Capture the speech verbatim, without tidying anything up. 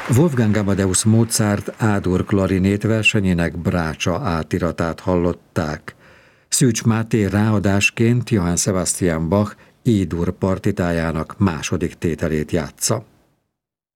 Wolfgang Amadeus Mozart A-dur klarinét versenyének Brácsa átiratát hallották. Szűcs Máté ráadásként Johann Sebastian Bach E-dur partitájának második tételét játsza.